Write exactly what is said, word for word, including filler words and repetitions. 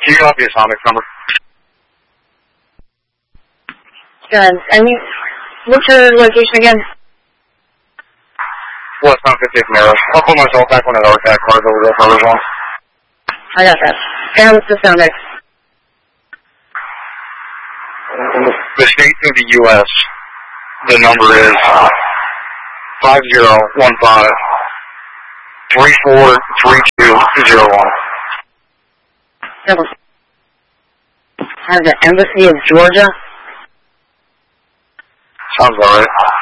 Can you call the Atomic number? Good. And you, what's your location again? West Mount fiftieth Narrows. I'll put myself back on that R C A C card over there for other one. I got that. And what's the sound there? The state of the U S, the number is five zero one five three four three two zero one. Has the Embassy of Georgia? Sounds all right.